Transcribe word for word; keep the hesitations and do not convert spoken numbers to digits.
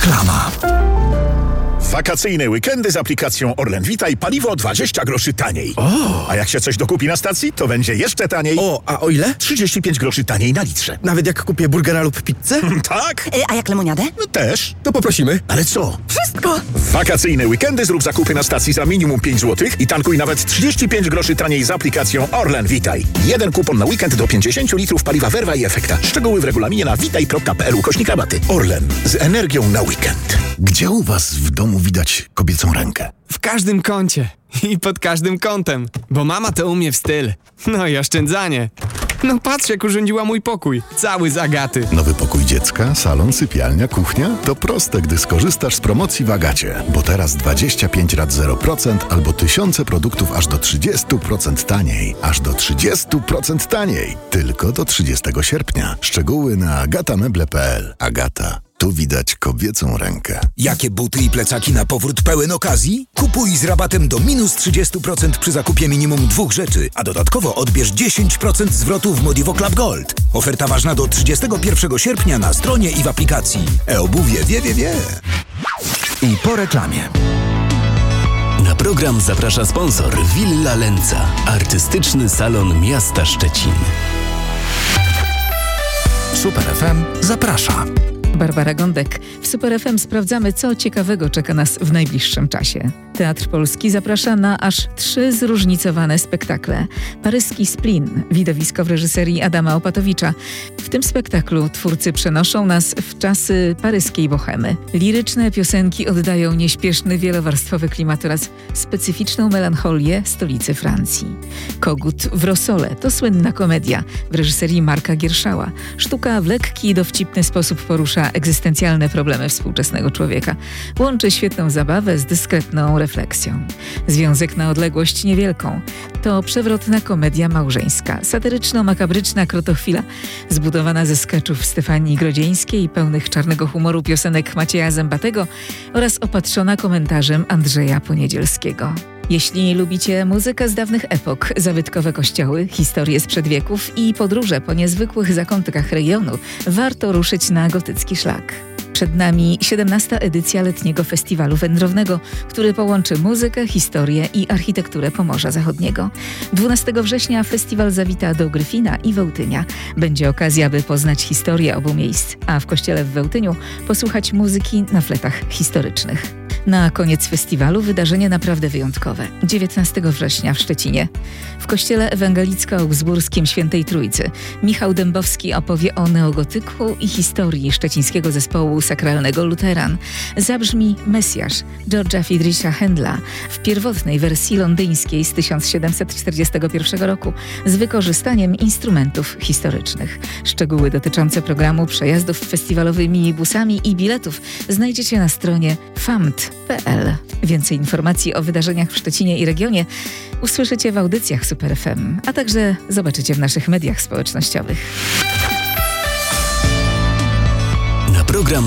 Reklama. Wakacyjne weekendy z aplikacją Orlen Witaj, paliwo dwadzieścia groszy taniej. O! A jak się coś dokupi na stacji, to będzie jeszcze taniej. O, a o ile? trzydzieści pięć groszy taniej na litrze. Nawet jak kupię burgera lub pizzę? Tak? E, a jak lemoniadę? No też. To poprosimy. Ale co? Wszystko! W wakacyjne weekendy zrób zakupy na stacji za minimum pięć złotych i tankuj nawet trzydzieści pięć groszy taniej z aplikacją Orlen Witaj. Jeden kupon na weekend do pięćdziesiąt litrów paliwa Verva i Efekta. Szczegóły w regulaminie na witaj kropka p l ukośnik rabaty. Orlen. Z energią na weekend. Gdzie u was w domu widać kobiecą rękę? W każdym kącie i pod każdym kątem, bo mama to umie w styl. No i oszczędzanie. No patrz, jak urządziła mój pokój. Cały z Agaty. Nowy pokój dziecka, salon, sypialnia, kuchnia? To proste, gdy skorzystasz z promocji w Agacie. Bo teraz dwadzieścia pięć rat zero procent albo tysiące produktów aż do trzydzieści procent taniej. Aż do trzydzieści procent taniej. Tylko do trzydziestego sierpnia. Szczegóły na agatameble kropka p l. Agata. Tu widać kobiecą rękę. Jakie buty i plecaki na powrót pełen okazji? Kupuj z rabatem do minus trzydzieści procent przy zakupie minimum dwóch rzeczy, a dodatkowo odbierz dziesięć procent zwrotu w Modivo Club Gold. Oferta ważna do trzydziestego pierwszego sierpnia na stronie i w aplikacji. E-obuwie wie, wie, wie. I po reklamie. Na program zaprasza sponsor Villa Lenca, artystyczny salon miasta Szczecin. Super F M zaprasza. Barbara Gądek. W Super F M sprawdzamy, co ciekawego czeka nas w najbliższym czasie. Teatr Polski zaprasza na aż trzy zróżnicowane spektakle. Paryski Splin, widowisko w reżyserii Adama Opatowicza. W tym spektaklu twórcy przenoszą nas w czasy paryskiej bohemy. Liryczne piosenki oddają nieśpieszny, wielowarstwowy klimat oraz specyficzną melancholię stolicy Francji. Kogut w Rosole to słynna komedia w reżyserii Marka Gierszała. Sztuka w lekki i dowcipny sposób porusza egzystencjalne problemy współczesnego człowieka. Łączy świetną zabawę z dyskretną refleksją. Związek na odległość niewielką to przewrotna komedia małżeńska, satyryczno-makabryczna krotochwila, zbudowana ze skeczów Stefanii Grodzieńskiej, pełnych czarnego humoru piosenek Macieja Zębatego oraz opatrzona komentarzem Andrzeja Poniedzielskiego. Jeśli lubicie muzykę z dawnych epok, zabytkowe kościoły, historie sprzed wieków i podróże po niezwykłych zakątkach regionu, warto ruszyć na gotycki szlak. Przed nami siedemnasta edycja letniego festiwalu wędrownego, który połączy muzykę, historię i architekturę Pomorza Zachodniego. dwunastego września festiwal zawita do Gryfina i Wełtynia. Będzie okazja, by poznać historię obu miejsc, a w kościele w Wełtyniu posłuchać muzyki na fletach historycznych. Na koniec festiwalu wydarzenie naprawdę wyjątkowe. dziewiętnastego września w Szczecinie. W kościele ewangelicko-augsburskim Świętej Trójcy Michał Dębowski opowie o neogotyku i historii szczecińskiego zespołu sakralnego Luteran. Zabrzmi Mesjasz George'a Friedricha Händla w pierwotnej wersji londyńskiej z tysiąc siedemset czterdziestego pierwszego roku z wykorzystaniem instrumentów historycznych. Szczegóły dotyczące programu, przejazdów festiwalowymi busami i biletów znajdziecie na stronie famt kropka p l. Więcej informacji o wydarzeniach w Szczecinie i regionie usłyszycie w audycjach Super F M, a także zobaczycie w naszych mediach społecznościowych. Na program